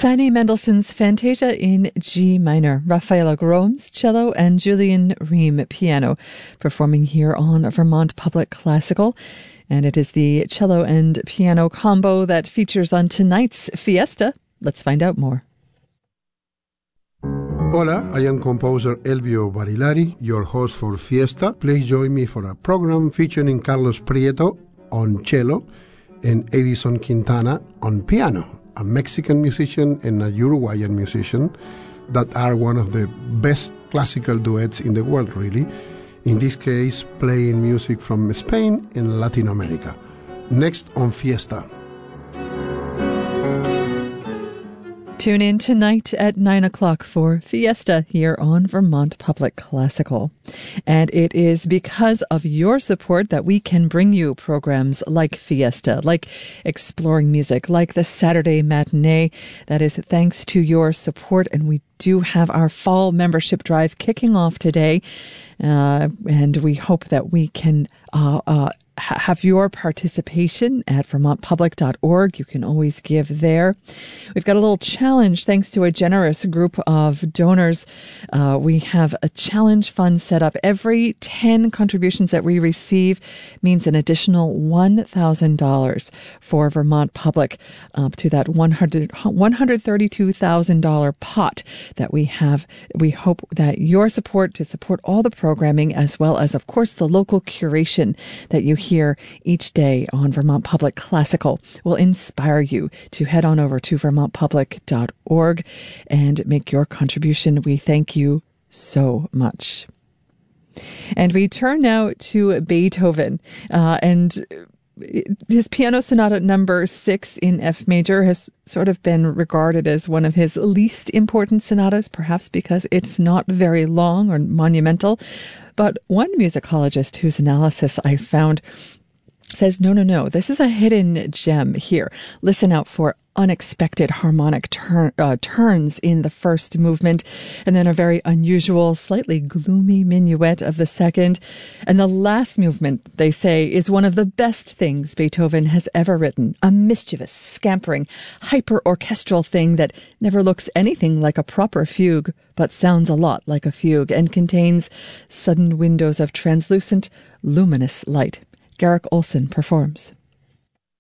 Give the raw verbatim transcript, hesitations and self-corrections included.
Fanny Mendelssohn's Fantasia in G minor, Rafaela Gromes, cello, and Julian Ream, piano, performing here on Vermont Public Classical. And it is the cello and piano combo that features on tonight's Fiesta. Let's find out more. Hola, I am composer Elvio Barilari, your host for Fiesta. Please join me for a program featuring Carlos Prieto on cello and Edison Quintana on piano, a Mexican musician and a Uruguayan musician that are one of the best classical duets in the world, really. In this case, playing music from Spain and Latin America. Next on Fiesta. Tune in tonight at nine o'clock for Fiesta here on Vermont Public Classical. And it is because of your support that we can bring you programs like Fiesta, like Exploring Music, like the Saturday Matinee. That is thanks to your support. And we do have our fall membership drive kicking off today. Uh, and we hope that we can uh, uh, ha- have your participation at vermont public dot org. You can always give there. We've got a little challenge thanks to a generous group of donors. Uh, we have a challenge fund set up. Every ten contributions that we receive means an additional one thousand dollars for Vermont Public, up to that one hundred thirty-two thousand dollars pot that we have. We hope that your support to support all the programming, as well as, of course, the local curation that you hear each day on Vermont Public Classical, will inspire you to head on over to vermont public dot org and make your contribution. We thank you so much. And we turn now to Beethoven, uh, and his Piano Sonata number six in F major has sort of been regarded as one of his least important sonatas, perhaps because it's not very long or monumental. But one musicologist whose analysis I found says, no, no, no, this is a hidden gem here. Listen out for unexpected harmonic turn, uh, turns in the first movement, and then a very unusual, slightly gloomy minuet of the second. And the last movement, they say, is one of the best things Beethoven has ever written, a mischievous, scampering, hyper-orchestral thing that never looks anything like a proper fugue, but sounds a lot like a fugue, and contains sudden windows of translucent, luminous light. Garrick Olson performs.